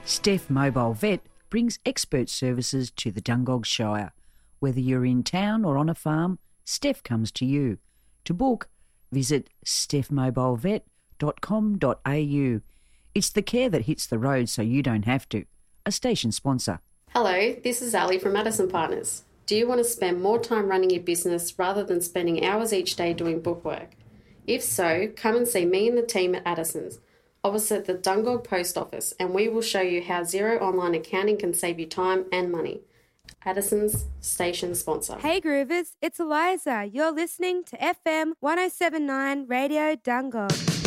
Steph Mobile Vet brings expert services to the Dungog Shire. Whether you're in town or on a farm, Steph comes to you. To book, visit stephmobilevet.com.au. It's the care that hits the road so you don't have to. A station sponsor. Hello, this is Ali from Addison Partners. Do you want to spend more time running your business rather than spending hours each day doing bookwork? If so, come and see me and the team at Addison's, opposite the Dungog Post Office, and we will show you how Xero online accounting can save you time and money. Addison's station sponsor. Hey Groovers, it's Eliza. You're listening to FM 1079 Radio Dungog.